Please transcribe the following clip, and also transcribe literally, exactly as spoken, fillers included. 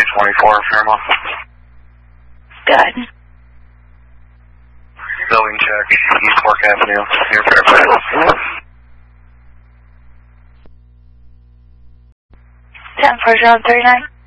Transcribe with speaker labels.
Speaker 1: twenty-four, Fairmont.
Speaker 2: Good.
Speaker 1: Building check, East Park Avenue, near Fairfax.
Speaker 2: ten four zero thirty-nine.